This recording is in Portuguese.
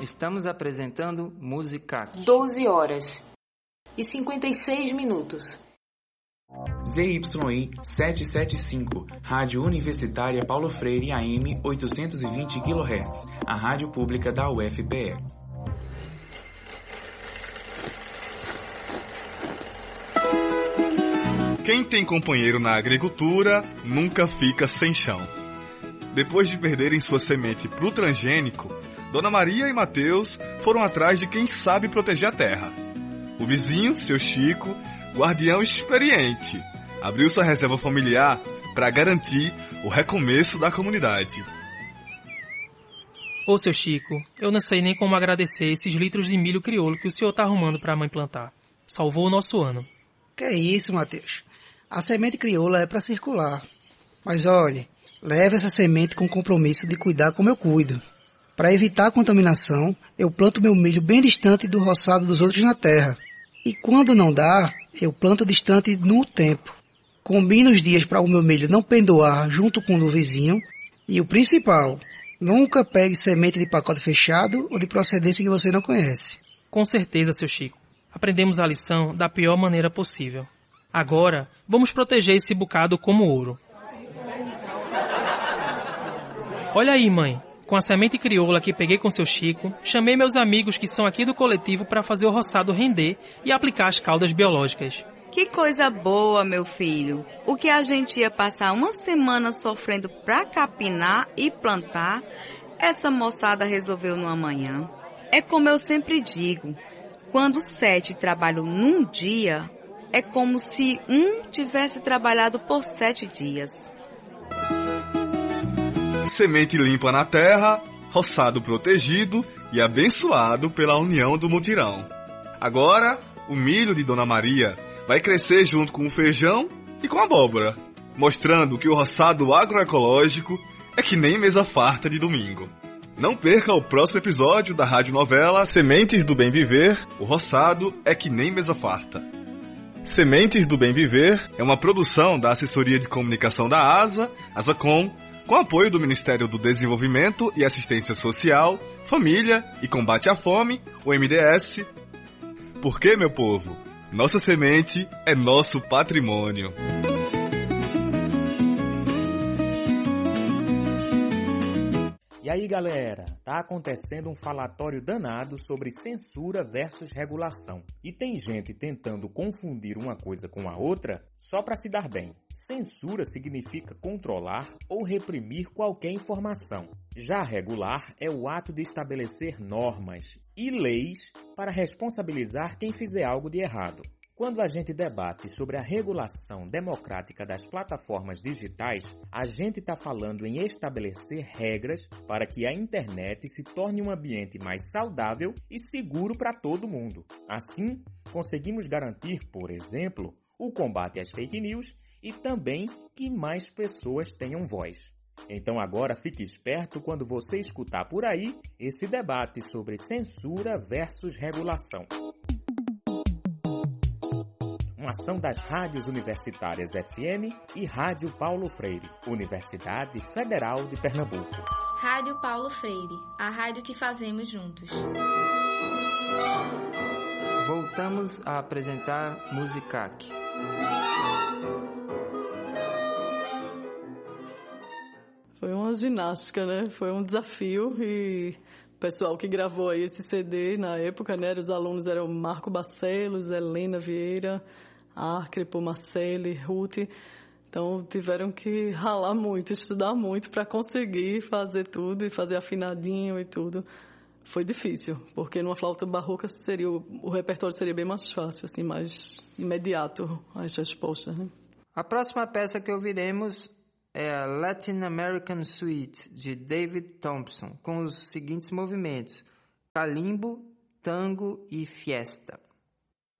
Estamos apresentando Musicac. 12 horas e 56 minutos. ZYI 775, Rádio Universitária Paulo Freire AM 820 kHz, a rádio pública da UFPE. Quem tem companheiro na agricultura nunca fica sem chão. Depois de perderem sua semente para o transgênico, Dona Maria e Mateus foram atrás de quem sabe proteger a terra. O vizinho, seu Chico, guardião experiente, abriu sua reserva familiar para garantir o recomeço da comunidade. Ô, seu Chico, eu não sei nem como agradecer esses litros de milho crioulo que o senhor tá arrumando para a mãe plantar. Salvou o nosso ano. Que é isso, Mateus? A semente crioula é para circular. Mas olhe, leve essa semente com compromisso de cuidar como eu cuido. Para evitar a contaminação, eu planto meu milho bem distante do roçado dos outros na terra. E quando não dá, eu planto distante no tempo. Combino os dias para o meu milho não pendoar junto com o do vizinho. E o principal, nunca pegue semente de pacote fechado ou de procedência que você não conhece. Com certeza, seu Chico. Aprendemos a lição da pior maneira possível. Agora, vamos proteger esse bocado como ouro. Olha aí, mãe. Com a semente crioula que peguei com seu Chico, chamei meus amigos que são aqui do coletivo para fazer o roçado render e aplicar as caldas biológicas. Que coisa boa, meu filho. O que a gente ia passar uma semana sofrendo para capinar e plantar, essa moçada resolveu numa manhã. É como eu sempre digo, quando 7 trabalham num dia, é como se um tivesse trabalhado por 7 dias. Semente limpa na terra, roçado protegido e abençoado pela união do mutirão. Agora, o milho de Dona Maria vai crescer junto com o feijão e com a abóbora, mostrando que o roçado agroecológico é que nem mesa farta de domingo. Não perca o próximo episódio da radionovela Sementes do Bem Viver, o roçado é que nem mesa farta. Sementes do Bem Viver é uma produção da Assessoria de Comunicação da ASA, ASACOM, com apoio do Ministério do Desenvolvimento e Assistência Social, Família e Combate à Fome, o MDS. Porque, meu povo, nossa semente é nosso patrimônio. E aí, galera, tá acontecendo um falatório danado sobre censura versus regulação. E tem gente tentando confundir uma coisa com a outra só para se dar bem. Censura significa controlar ou reprimir qualquer informação. Já regular é o ato de estabelecer normas e leis para responsabilizar quem fizer algo de errado. Quando a gente debate sobre a regulação democrática das plataformas digitais, a gente está falando em estabelecer regras para que a internet se torne um ambiente mais saudável e seguro para todo mundo. Assim, conseguimos garantir, por exemplo, o combate às fake news e também que mais pessoas tenham voz. Então agora fique esperto quando você escutar por aí esse debate sobre censura versus regulação. Uma ação das rádios universitárias FM e Rádio Paulo Freire, Universidade Federal de Pernambuco. Rádio Paulo Freire, a rádio que fazemos juntos. Voltamos a apresentar Musicac. Foi uma ginástica, né? Foi um desafio e o pessoal que gravou aí esse CD na época, né? Os alunos eram Marco Barcelos, Helena Vieira, Arcrepo, Marcele, Ruth. Então tiveram que ralar muito, estudar muito para conseguir fazer tudo e fazer afinadinho e tudo. Foi difícil, porque numa flauta barroca o repertório seria bem mais fácil, assim, mais imediato as respostas, né? A próxima peça que ouviremos é a Latin American Suite, de David Thompson, com os seguintes movimentos: calimbo, tango e fiesta.